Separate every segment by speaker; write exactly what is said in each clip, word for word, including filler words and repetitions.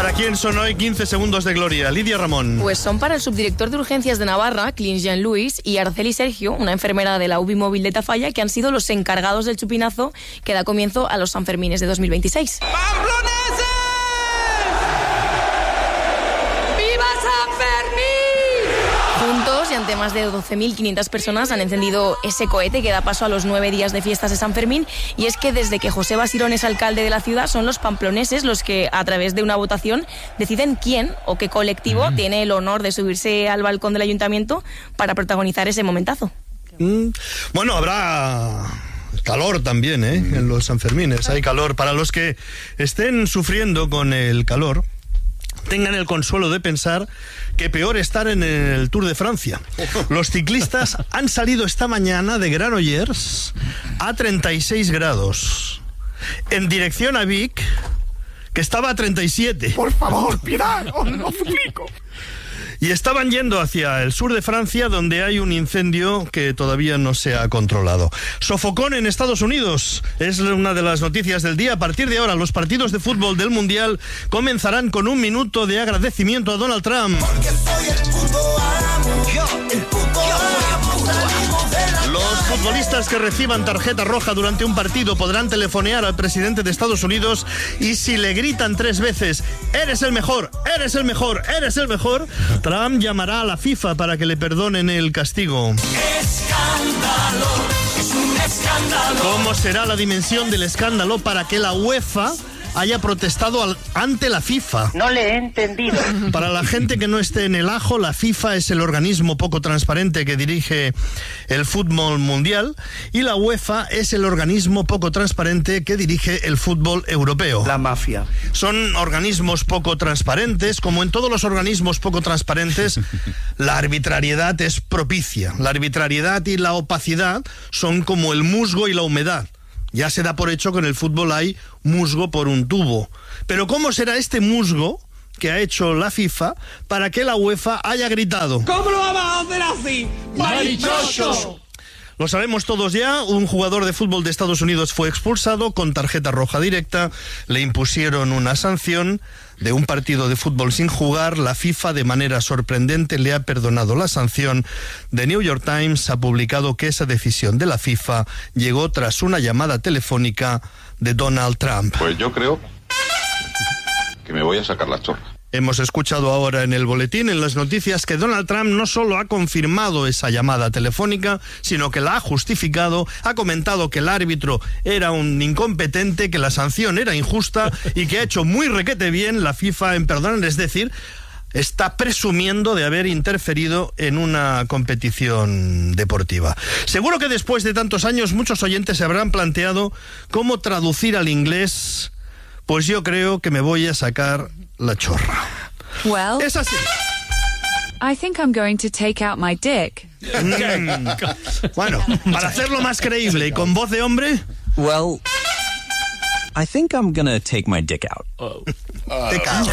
Speaker 1: ¿Para quién son hoy quince segundos de gloria? Lidia Ramón.
Speaker 2: Pues son para el subdirector de urgencias de Navarra, Clint Jean-Louis, y Araceli Sergio, una enfermera de la U B I móvil de Tafalla, que han sido los encargados del chupinazo que da comienzo a los Sanfermines de dos mil veintiséis.
Speaker 3: ¡Pamploneses! ¡Viva San Fermín!
Speaker 2: Juntos y ante más de doce mil quinientas personas han encendido ese cohete que da paso a los nueve días de fiestas de San Fermín, y es que desde que José Basirón es alcalde de la ciudad son los pamploneses los que a través de una votación deciden quién o qué colectivo mm. tiene el honor de subirse al balcón del ayuntamiento para protagonizar ese momentazo.
Speaker 1: Mm. Bueno, habrá calor también, ¿eh? En los Sanfermines hay calor. Para los que estén sufriendo con el calor, tengan el consuelo de pensar que peor estar en el Tour de Francia. Los ciclistas han salido esta mañana de Granollers a treinta y seis grados, en dirección a Vic, que estaba a treinta y siete.
Speaker 4: Por favor, piedad, os lo suplico.
Speaker 1: Y estaban yendo hacia el sur de Francia, donde hay un incendio que todavía no se ha controlado. Sofocón en Estados Unidos es una de las noticias del día. A partir de ahora, los partidos de fútbol del Mundial comenzarán con un minuto de agradecimiento a Donald Trump.
Speaker 3: Porque soy el fútbol amo, yo, el fútbol amo, salimos de la
Speaker 1: Los futbolistas que reciban tarjeta roja durante un partido podrán telefonear al presidente de Estados Unidos, y si le gritan tres veces «Eres el mejor, eres el mejor, eres el mejor», Trump llamará a la FIFA para que le perdonen el castigo.
Speaker 3: escándalo, es un escándalo.
Speaker 1: ¿Cómo será la dimensión del escándalo para que la UEFA haya protestado al, ante la FIFA?
Speaker 5: No le he entendido.
Speaker 1: Para la gente que no esté en el ajo, la FIFA es el organismo poco transparente que dirige el fútbol mundial, y la UEFA es el organismo poco transparente que dirige el fútbol europeo.
Speaker 4: La mafia.
Speaker 1: Son organismos poco transparentes. Como en todos los organismos poco transparentes, la arbitrariedad es propicia. La arbitrariedad y la opacidad son como el musgo y la humedad. Ya se da por hecho que en el fútbol hay musgo por un tubo. Pero ¿cómo será este musgo que ha hecho la FIFA para que la UEFA haya gritado?
Speaker 3: ¿Cómo lo vamos a hacer así? ¡Marichocho!
Speaker 1: Lo sabemos todos ya, un jugador de fútbol de Estados Unidos fue expulsado con tarjeta roja directa, le impusieron una sanción de un partido de fútbol sin jugar. La FIFA, de manera sorprendente, le ha perdonado la sanción. The New York Times ha publicado que esa decisión de la FIFA llegó tras una llamada telefónica de Donald Trump.
Speaker 6: Pues yo creo que me voy a sacar la chorra.
Speaker 1: Hemos escuchado ahora en el boletín, en las noticias, que Donald Trump no solo ha confirmado esa llamada telefónica, sino que la ha justificado, ha comentado que el árbitro era un incompetente, que la sanción era injusta y que ha hecho muy requete bien la FIFA en perdonar, es decir, está presumiendo de haber interferido en una competición deportiva. Seguro que después de tantos años muchos oyentes se habrán planteado cómo traducir al inglés. Pues yo creo que me voy a sacar la chorra.
Speaker 7: Well,
Speaker 1: es así.
Speaker 7: I think I'm going to take out my dick.
Speaker 1: Mm. Bueno, para hacerlo más creíble y con voz de hombre.
Speaker 8: Well, I think I'm gonna take my dick out.
Speaker 1: Oh. Dick out.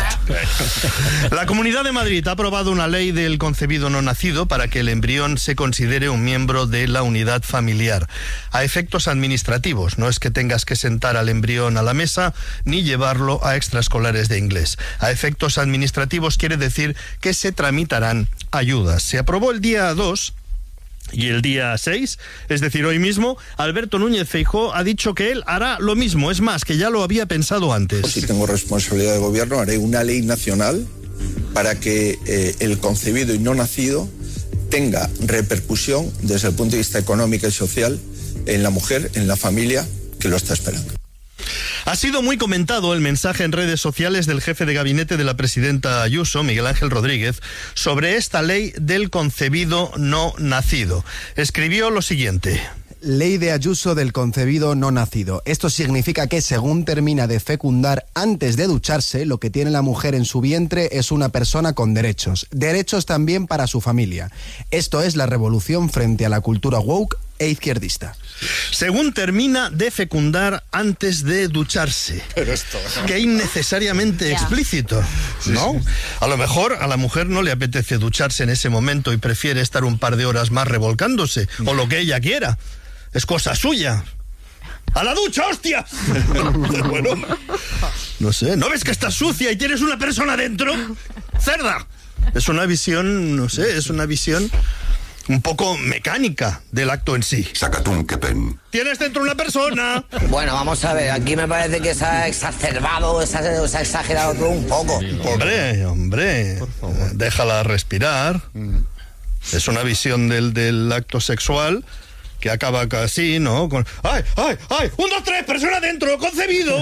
Speaker 1: La Comunidad de Madrid ha aprobado una ley del concebido no nacido para que el embrión se considere un miembro de la unidad familiar. A efectos administrativos, no es que tengas que sentar al embrión a la mesa ni llevarlo a extraescolares de inglés. A efectos administrativos quiere decir que se tramitarán ayudas. Se aprobó el día dos. Y el día seis, es decir, hoy mismo, Alberto Núñez Feijóo ha dicho que él hará lo mismo, es más, que ya lo había pensado antes.
Speaker 9: Si tengo responsabilidad de gobierno, haré una ley nacional para que eh, el concebido y no nacido tenga repercusión desde el punto de vista económico y social en la mujer, en la familia que lo está esperando.
Speaker 1: Ha sido muy comentado el mensaje en redes sociales del jefe de gabinete de la presidenta Ayuso, Miguel Ángel Rodríguez, sobre esta ley del concebido no nacido. Escribió lo siguiente:
Speaker 10: Ley de Ayuso del concebido no nacido. Esto significa que según termina de fecundar antes de ducharse, lo que tiene la mujer en su vientre es una persona con derechos. Derechos también para su familia. Esto es la revolución frente a la cultura woke e izquierdista.
Speaker 1: Según termina de fecundar antes de ducharse.
Speaker 4: Pero esto...
Speaker 1: Qué innecesariamente yeah. explícito, ¿no? Sí, sí. A lo mejor a la mujer no le apetece ducharse en ese momento y prefiere estar un par de horas más revolcándose, o lo que ella quiera. Es cosa suya. ¡A la ducha, hostia! Bueno, no sé, ¿no ves que estás sucia y tienes una persona dentro? ¡Cerda! Es una visión, no sé, es una visión un poco mecánica del acto en sí.
Speaker 6: Sacatún, qué pen.
Speaker 1: ¡Tienes dentro una persona!
Speaker 5: Bueno, vamos a ver, aquí me parece que se ha exacerbado, se ha, se ha exagerado todo un poco.
Speaker 1: Hombre, hombre, déjala respirar. Es una visión del, del acto sexual que acaba así, ¿no? Con ¡ay, ay, ay! ¡Un, dos, tres! ¡Persona dentro! ¡Concebido!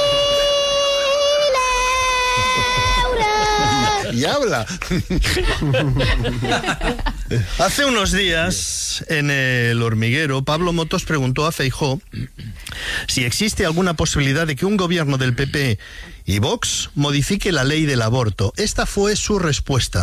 Speaker 11: Y habla.
Speaker 1: Hace unos días, en El Hormiguero, Pablo Motos preguntó a Feijóo si existe alguna posibilidad de que un gobierno del P P y Vox modifique la ley del aborto. Esta fue su respuesta.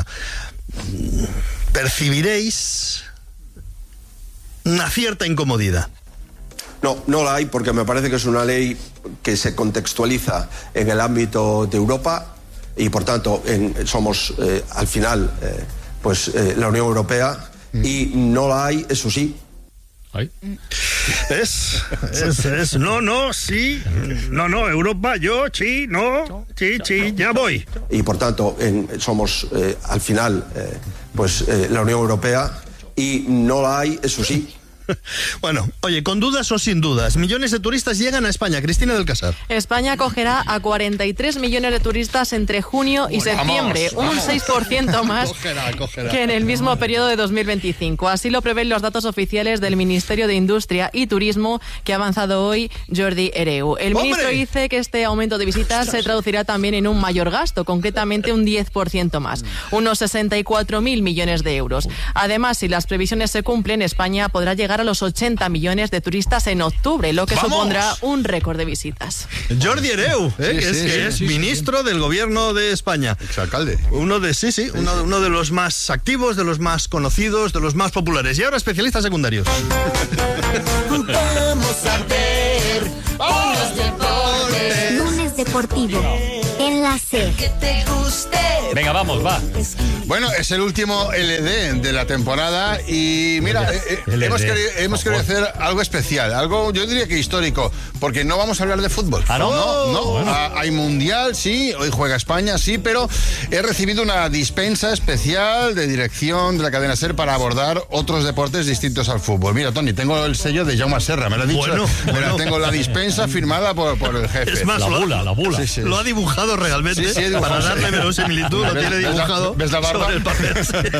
Speaker 1: Percibiréis una cierta incomodidad.
Speaker 12: No, no la hay porque me parece que es una ley que se contextualiza en el ámbito de Europa y por tanto en, somos eh, al final eh, pues eh, la Unión Europea y no la hay, eso sí.
Speaker 1: ¿Ay? Es, es, es, no, no, sí, no, no, Europa, yo, sí, no, sí, sí, ya voy.
Speaker 12: Y por tanto en, somos eh, al final eh, pues eh, la Unión Europea y no la hay, eso sí.
Speaker 1: Bueno, oye, con dudas o sin dudas, millones de turistas llegan a España. Cristina del Casar.
Speaker 13: España acogerá a cuarenta y tres millones de turistas entre junio y septiembre, vamos, vamos. Un seis por ciento más cogerá, cogerá. que en el mismo periodo de dos mil veinticinco. Así lo prevén los datos oficiales del Ministerio de Industria y Turismo que ha avanzado hoy Jordi Hereu. El ¡Hombre! ministro dice que este aumento de visitas se traducirá también en un mayor gasto, concretamente un diez por ciento más, unos sesenta y cuatro mil millones de euros. Además, si las previsiones se cumplen, España podrá llegar a los ochenta millones de turistas en octubre, lo que ¡Vamos! supondrá un récord de visitas.
Speaker 1: Jordi Hereu, ¿eh? sí, que es, sí, que sí, es sí, ministro sí. del gobierno de España.
Speaker 11: Exalcalde.
Speaker 1: Uno de, sí, sí, uno, uno de los más activos, de los más conocidos, de los más populares. Y ahora especialistas secundarios.
Speaker 3: Vamos a ver unos deportes.
Speaker 14: Lunes deportivo. En la C.
Speaker 3: Que te guste.
Speaker 15: Venga, vamos, va.
Speaker 11: Bueno, es el último L D de la temporada y mira, eh, eh, hemos, querido, hemos querido hacer algo especial, algo yo diría que histórico, porque no vamos a hablar de fútbol.
Speaker 15: ¿Ah, no?
Speaker 11: No, no.
Speaker 15: Bueno.
Speaker 11: Ah, hay mundial, sí, hoy juega España, sí, pero he recibido una dispensa especial de dirección de la cadena SER para abordar otros deportes distintos al fútbol. Mira, Tony, tengo el sello de Jaume Serra, me lo ha dicho.
Speaker 1: Bueno,
Speaker 11: Mira,
Speaker 1: bueno.
Speaker 11: tengo la dispensa firmada por, por el jefe.
Speaker 1: Es más,
Speaker 15: la
Speaker 1: lo,
Speaker 15: bula, la bula.
Speaker 1: Sí, sí. Lo ha dibujado realmente,
Speaker 11: sí, sí, dibujado,
Speaker 1: para darle verosimilitud, lo tiene dibujado
Speaker 11: ¿Ves la barba?
Speaker 1: sobre el papel.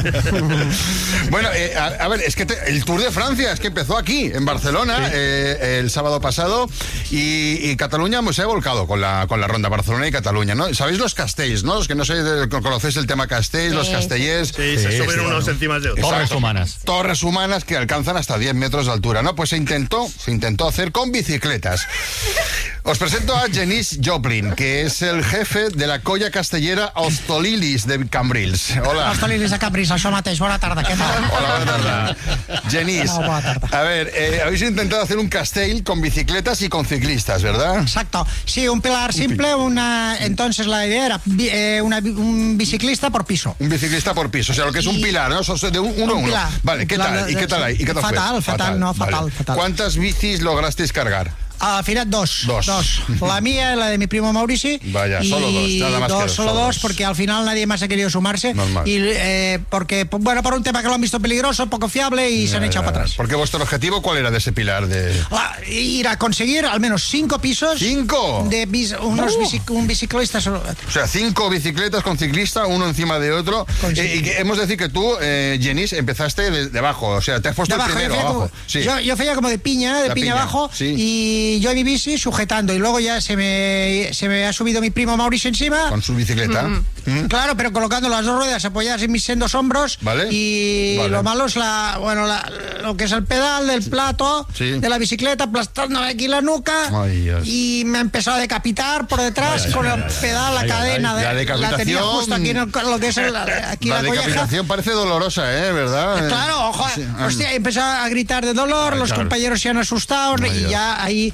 Speaker 11: Bueno, eh, a, a ver, es que te, el Tour de Francia es que empezó aquí, en Barcelona, sí. eh, el sábado pasado, y, y Cataluña pues, se ha volcado con la, con la ronda Barcelona y Cataluña, ¿no? ¿Sabéis los castells, no? Los que no sé, de, conocéis el tema castells, sí. los castellers.
Speaker 1: Sí, sí, se suben unos encima de otros.
Speaker 15: Torres humanas.
Speaker 11: Torres humanas que alcanzan hasta diez metros de altura, ¿no? Pues se intentó, se intentó hacer con bicicletas. Os presento a Genís Joplin, que es el jefe de la colla castellera Hostolilis de Cambrils. Hola.
Speaker 16: Hostolilis de Cambrils, això mateix, bona tarda, què tal?
Speaker 11: Hola, buena tarde. Genís,
Speaker 16: no, buena tarde.
Speaker 11: A ver, eh, habéis intentado hacer un castell con bicicletas y con ciclistas, ¿verdad?
Speaker 16: Exacto, sí, un pilar simple, una, entonces la idea era eh, una, un biciclista por piso.
Speaker 11: Un biciclista por piso, o sea, lo que es un pilar, ¿no? De un, uno a uno.
Speaker 16: Pilar.
Speaker 11: Vale, ¿qué tal? ¿Y qué tal ahí? ¿Y qué tal
Speaker 16: fatal,
Speaker 11: fue?
Speaker 16: fatal, fatal, no, fatal,
Speaker 11: vale.
Speaker 16: fatal.
Speaker 11: ¿Cuántas bicis lograsteis cargar?
Speaker 16: Al final dos,
Speaker 11: dos.
Speaker 16: Dos. La mía y la de mi primo Maurici.
Speaker 11: Vaya,
Speaker 16: y
Speaker 11: solo dos, nada más
Speaker 16: dos,
Speaker 11: que dos.
Speaker 16: Solo dos, porque al final nadie más ha querido sumarse.
Speaker 11: Normal.
Speaker 16: Y eh, porque, bueno, por un tema que lo han visto peligroso, poco fiable y
Speaker 11: ya,
Speaker 16: se han echado
Speaker 11: ya.
Speaker 16: para atrás.
Speaker 11: Porque vuestro objetivo, ¿cuál era de ese pilar? De...
Speaker 16: La, ir a conseguir al menos cinco pisos.
Speaker 11: ¿Cinco?
Speaker 16: De bis, unos uh. bici, un biciclista solo.
Speaker 11: O sea, cinco bicicletas con ciclista, uno encima de otro. Eh, y que hemos de decir que tú, eh, Genís, empezaste de, de abajo. O sea, te has puesto
Speaker 16: de
Speaker 11: el
Speaker 16: abajo,
Speaker 11: primero
Speaker 16: yo
Speaker 11: abajo.
Speaker 16: Como,
Speaker 11: sí.
Speaker 16: yo, yo feía como de piña, de
Speaker 11: La
Speaker 16: piña,
Speaker 11: piña
Speaker 16: abajo.
Speaker 11: sí.
Speaker 16: Y yo en mi bici sujetando. Y luego ya se me, se me ha subido mi primo Mauricio encima.
Speaker 11: Con su bicicleta.
Speaker 16: Mm. Mm. Claro, pero colocando las dos ruedas apoyadas en mis sendos hombros.
Speaker 11: Vale.
Speaker 16: Y
Speaker 11: vale.
Speaker 16: lo malo es la, bueno, la, lo que es el pedal del plato
Speaker 11: sí.
Speaker 16: de la bicicleta, aplastándome aquí la nuca.
Speaker 11: Ay,
Speaker 16: y me ha empezado a decapitar por detrás ay, con ay, el ay, pedal, ay, la ay, cadena.
Speaker 11: Ay, la decapitación.
Speaker 16: La tenía justo aquí en el, lo que es el, aquí
Speaker 11: la,
Speaker 16: la
Speaker 11: decapitación
Speaker 16: colleja.
Speaker 11: Parece dolorosa, ¿eh? ¿Verdad?
Speaker 16: Claro, ojo. Sí. Hostia, empezó a gritar de dolor, ay, los claro. compañeros se han asustado ay, y ya ahí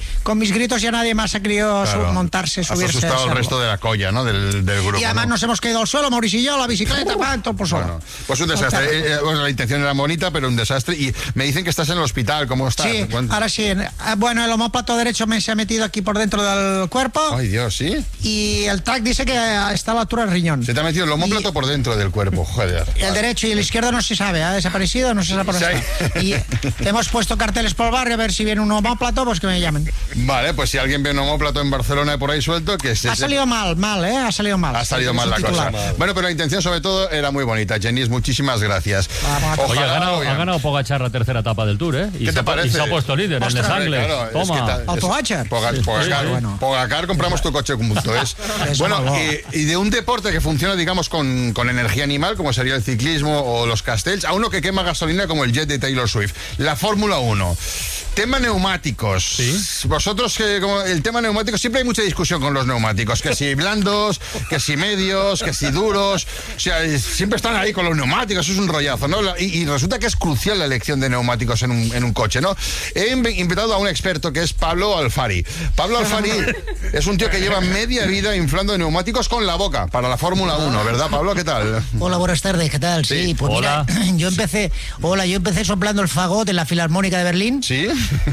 Speaker 16: con mis gritos ya nadie más ha querido
Speaker 11: Claro.
Speaker 16: su- montarse,
Speaker 11: Has
Speaker 16: subirse.
Speaker 11: asustado
Speaker 16: al
Speaker 11: al
Speaker 16: servo.
Speaker 11: resto de la colla, ¿no? Del, del grupo.
Speaker 16: Y además
Speaker 11: ¿no?
Speaker 16: nos hemos caído al suelo, Mauricio y yo, la bicicleta, pan, todo por suelo.
Speaker 11: Bueno, pues un desastre. Eh, eh, bueno, la intención era bonita, pero un desastre. Y me dicen que estás en el hospital. ¿Cómo estás?
Speaker 16: Sí,
Speaker 11: Cuéntame.
Speaker 16: ahora sí. Ah, Bueno, el omóplato derecho me se ha metido aquí por dentro del cuerpo
Speaker 11: Ay, Dios, ¿sí?
Speaker 16: y el tac dice que está a la altura del riñón.
Speaker 11: Se te ha metido el omóplato por dentro del cuerpo, joder.
Speaker 16: El derecho y el izquierdo no se sabe, ha desaparecido, no se sabe por dónde
Speaker 11: Sí.
Speaker 16: está. Y hemos puesto carteles por el barrio a ver si viene un omóplato, pues que me llamen.
Speaker 11: Vale, pues si alguien ve un omóplato en Barcelona por ahí suelto, que se...
Speaker 16: Ha salido mal, mal, ¿eh? Ha salido mal.
Speaker 11: Ha salido mal la cosa. Bueno, pero la intención sobre todo era muy bonita. Jenis, muchísimas gracias.
Speaker 15: Oye, ha
Speaker 11: Ojalá
Speaker 15: ganado,
Speaker 11: lo
Speaker 15: ha
Speaker 11: vean.
Speaker 15: ganado Pogacar la tercera etapa del Tour, ¿eh? Y
Speaker 11: ¿Qué
Speaker 15: se
Speaker 11: te
Speaker 15: ha-
Speaker 11: parece?
Speaker 15: Y se ha puesto líder en
Speaker 11: Ostras,
Speaker 15: Les Angles.
Speaker 11: claro, es
Speaker 15: Toma.
Speaker 11: que ta- es-
Speaker 16: Pogacar.
Speaker 11: Poga-
Speaker 15: Sí,
Speaker 11: Pogacar,
Speaker 15: sí.
Speaker 11: bueno. Pogacar, compramos tu coche con punto es.
Speaker 16: Es
Speaker 11: Bueno,
Speaker 16: malo.
Speaker 11: y, y de un deporte que funciona, digamos, con, con energía animal, como sería el ciclismo o los castells, a uno que quema gasolina como el jet de Taylor Swift, la Fórmula uno. Tema neumáticos. Vosotros, que como el tema neumáticos, siempre hay mucha discusión con los neumáticos, que si blandos, que si medios, que si duros. O sea, es- siempre están ahí con los neumáticos, eso es un rollazo, ¿no? La- Y, y resulta que es crucial la elección de neumáticos en un, en un coche, ¿no? He inv- invitado a un experto que es Pablo Alfari. Pablo Alfari es un tío que lleva media vida inflando neumáticos con la boca para la Fórmula uno, ¿verdad, Pablo? ¿Qué tal?
Speaker 16: Hola, buenas tardes, ¿qué tal? Sí, pues
Speaker 11: Hola.
Speaker 16: mira, yo empecé, hola, yo empecé soplando el fagot en la Filarmónica de Berlín.
Speaker 11: ¿Sí?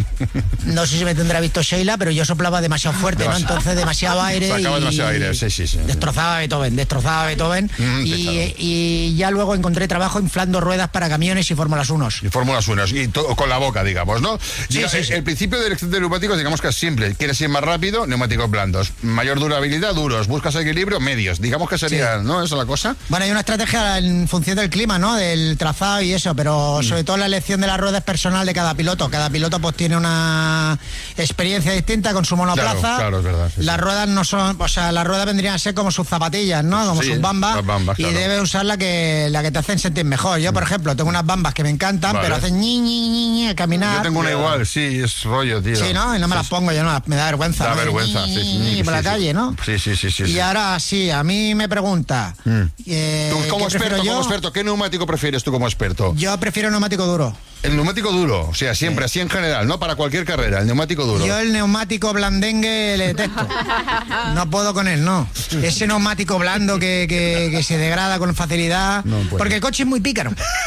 Speaker 16: No sé si me tendrá visto Sheila, pero yo soplaba demasiado fuerte, ¿no?
Speaker 11: Demasiado.
Speaker 16: Entonces demasiado aire
Speaker 11: Sacaba
Speaker 16: y
Speaker 11: demasiado aire, sí, sí, sí.
Speaker 16: destrozaba a Beethoven, destrozaba a Beethoven
Speaker 11: Mm,
Speaker 16: y,
Speaker 11: pesado.
Speaker 16: y ya luego encontré trabajo inflando ruedas para camiones y Fórmulas unos.
Speaker 11: Y Fórmulas uno, y to- con la boca, digamos, ¿no?
Speaker 16: Sí,
Speaker 11: Diga,
Speaker 16: sí,
Speaker 11: el,
Speaker 16: sí.
Speaker 11: el principio de elección de neumáticos, digamos que es simple. Quieres ir más rápido, neumáticos blandos. Mayor durabilidad, duros. Buscas equilibrio, medios. Digamos que sería, ¿no? Esa es la cosa.
Speaker 16: Bueno, hay una estrategia en función del clima, ¿no? Del trazado y eso, pero
Speaker 11: Mm.
Speaker 16: sobre todo la elección de la rueda es personal de cada piloto. Cada piloto pues tiene una experiencia distinta con su monoplaza.
Speaker 11: Claro, claro, es verdad, sí,
Speaker 16: las ruedas no son, o sea, las ruedas vendrían a ser como sus zapatillas, ¿no? Como
Speaker 11: Sí,
Speaker 16: sus bambas.
Speaker 11: las bambas,
Speaker 16: y
Speaker 11: claro.
Speaker 16: debe usar la que, la que te hacen sentir mejor. Yo, por ejemplo, tengo unas bambas que me encantan,
Speaker 11: Vale.
Speaker 16: pero hacen ñi, ñi, ñi, ñi al caminar.
Speaker 11: Yo tengo una igual, sí, es rollo, tío.
Speaker 16: Sí, ¿no? Y no me las pongo, yo no, me da vergüenza.
Speaker 11: Da
Speaker 16: ¿no?
Speaker 11: vergüenza, sí, sí,
Speaker 16: Y por
Speaker 11: sí,
Speaker 16: la
Speaker 11: sí.
Speaker 16: calle, ¿no?
Speaker 11: Sí, sí, sí, sí.
Speaker 16: Y
Speaker 11: sí.
Speaker 16: ahora sí, a mí me pregunta.
Speaker 11: Mm.
Speaker 16: eh,
Speaker 11: Tú, como
Speaker 16: ¿qué prefiero
Speaker 11: experto,
Speaker 16: yo?
Speaker 11: como experto, ¿qué neumático prefieres tú como experto?
Speaker 16: Yo prefiero neumático duro.
Speaker 11: El neumático duro, o sea, siempre, así en general, no para cualquier carrera, el neumático duro.
Speaker 16: Yo el neumático blandengue le detesto. No puedo con él, no. Ese neumático blando que, que, que se degrada con facilidad.
Speaker 11: No puede.
Speaker 16: Porque el coche es muy pícaro.